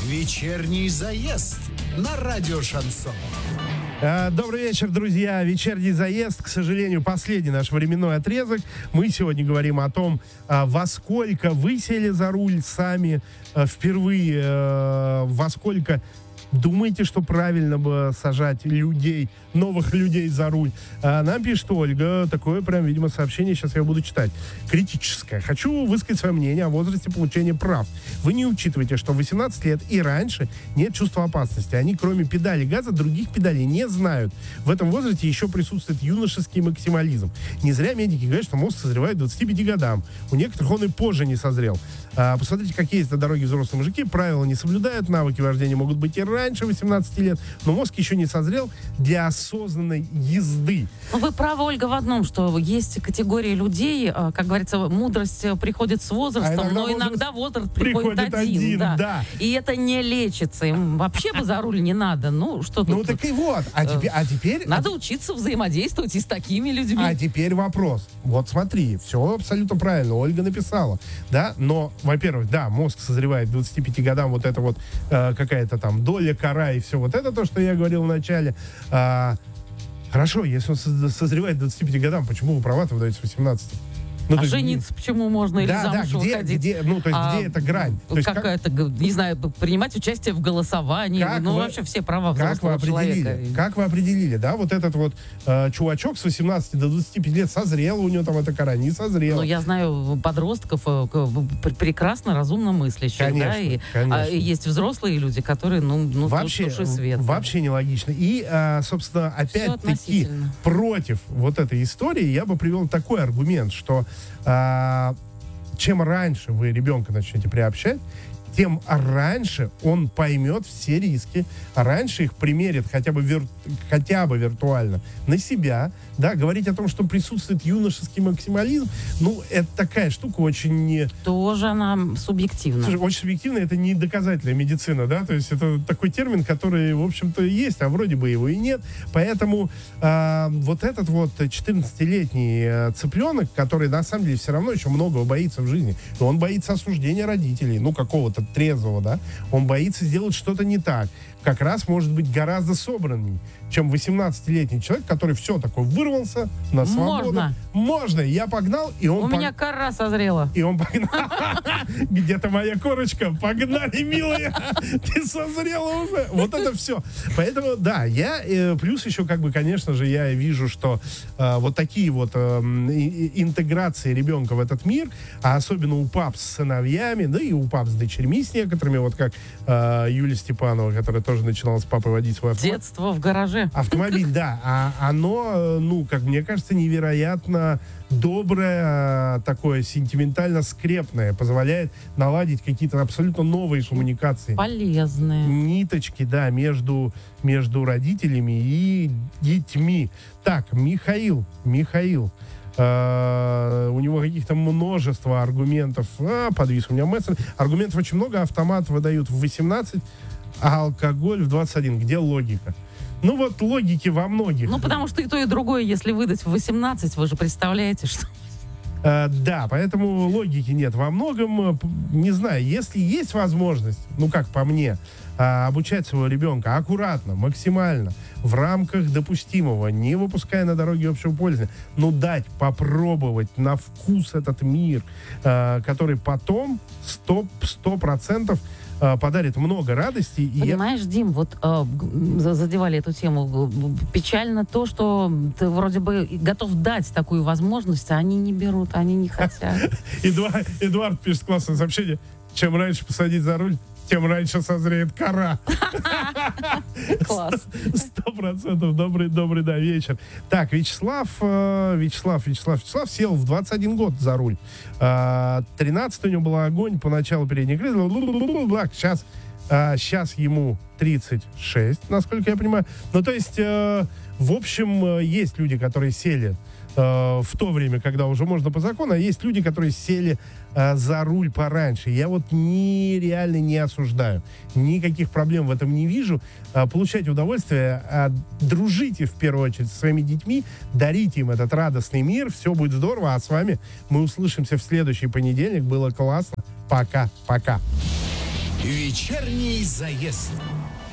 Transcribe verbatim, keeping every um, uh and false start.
Вечерний заезд на радио Шансон. Добрый вечер, друзья. Вечерний заезд, к сожалению, последний наш временной отрезок. Мы сегодня говорим о том, во сколько вы сели за руль сами впервые, во сколько думаете, что правильно бы сажать людей, новых людей за руль. А нам пишет Ольга, такое прям, видимо, сообщение, сейчас я буду читать. Критическое. Хочу высказать свое мнение о возрасте получения прав. Вы не учитываете, что в восемнадцать лет и раньше нет чувства опасности. Они, кроме педали газа, других педалей не знают. В этом возрасте еще присутствует юношеский максимализм. Не зря медики говорят, что мозг созревает к двадцати пяти годам. У некоторых он и позже не созрел. А, посмотрите, как ездят на дороге взрослые мужики. Правила не соблюдают, навыки вождения могут быть и раньше восемнадцати лет, но мозг еще не созрел для осознанной езды. Вы правы, Ольга, в одном, что есть категории людей, как говорится, мудрость приходит с возрастом, а иногда но возраст иногда возраст приходит, приходит один. один да. Да. И это не лечится. Им вообще бы за руль не надо. Ну, что тут? Ну, так и вот. А теперь... А теперь надо а... учиться взаимодействовать и с такими людьми. А теперь вопрос. Вот смотри, все абсолютно правильно. Ольга написала. Да, но, во-первых, да, мозг созревает к двадцати пяти годам, вот это вот э, какая-то там доля, кора и все вот это, то, что я говорил в начале. А, хорошо, если он созревает к двадцати пяти годам, почему вы права-то выдаете с восемнадцати? Ну, а жениться где... почему можно? Или да, замуж да, где, выходить? Где, ну, то есть, а, где эта грань? То есть, как, как это, не знаю, принимать участие в голосовании, как ну, вы, вообще все права взрослого человека. Как вы определили? Как вы определили, да, вот этот вот э, чувачок с восемнадцати до двадцати пяти лет созрел, у него там эта кора не созрела. Ну, я знаю подростков э, прекрасно, разумно мыслящих, конечно, да, и конечно. А, есть взрослые люди, которые, ну, ну вообще, душ и свет. Вообще нелогично. И, э, собственно, опять-таки, против вот этой истории я бы привел такой аргумент, что э, чем раньше вы ребенка начнете приобщать, тем раньше он поймет все риски, раньше их примерит хотя бы, вир... хотя бы виртуально на себя, да, говорить о том, что присутствует юношеский максимализм, ну, это такая штука очень... Тоже она субъективна. Слушай, очень субъективно, это не доказательная медицина, да, то есть это такой термин, который, в общем-то, есть, а вроде бы его и нет, поэтому э, вот этот вот четырнадцатилетний э, цыпленок, который, на самом деле, все равно еще многого боится в жизни, он боится осуждения родителей, ну, какого-то трезвого, да, он боится сделать что-то не так, как раз может быть гораздо собранней, чем восемнадцатилетний человек, который все такое вырвался на свободу. Можно. Можно. Я погнал, и он... У пог... меня кора созрела. И он погнал. Где-то моя корочка. Погнали, милая. Ты созрела уже. Вот это все. Поэтому, да, я... Плюс еще, как бы, конечно же, я вижу, что вот такие вот интеграции ребенка в этот мир, а особенно у пап с сыновьями, да и у пап с дочерьми, с некоторыми, вот как Юлия Степанова, которая тоже начинала с папой водить свой автомобиль. Детство в гараже. Автомобиль, да. А оно, ну, как мне кажется, невероятно доброе, такое сентиментально скрепное, позволяет наладить какие-то абсолютно новые коммуникации. Полезные. Ниточки, да, между, между родителями и детьми. Так, Михаил, Михаил. Uh, у него каких-то множество аргументов. А, подвис у меня мессенджер. Аргументов очень много. Автомат выдают в восемнадцать, а алкоголь в двадцать один. Где логика? Ну вот логики во многих. Ну потому что и то, и другое, если выдать в восемнадцать, вы же представляете, что... Uh, да, поэтому логики нет во многом. Не знаю, если есть возможность, ну как по мне, uh, обучать своего ребенка аккуратно, максимально, в рамках допустимого, не выпуская на дороге общего пользования, но дать попробовать на вкус этот мир, uh, который потом сто процентов подарит много радости. И понимаешь, я... Дим, вот э, задевали эту тему. Печально то, что ты вроде бы готов дать такую возможность, а они не берут, они не хотят. Эдуард, Эдуард пишет классное сообщение. Чем раньше посадить за руль, тем раньше созреет кора. Класс. Сто процентов. Добрый, добрый, да, вечер. Так, Вячеслав, Вячеслав, Вячеслав, Вячеслав сел в двадцать один год за руль. тринадцать у него был огонь, поначалу передних крыс. Сейчас, сейчас ему тридцать шесть, насколько я понимаю. Ну, то есть, в общем, есть люди, которые сели в то время, когда уже можно по закону, а есть люди, которые сели э, за руль пораньше. Я вот нереально не осуждаю. Никаких проблем в этом не вижу. Э, получайте удовольствие, э, дружите в первую очередь со своими детьми, дарите им этот радостный мир, все будет здорово, а с вами мы услышимся в следующий понедельник. Было классно. Пока-пока. Вечерний заезд.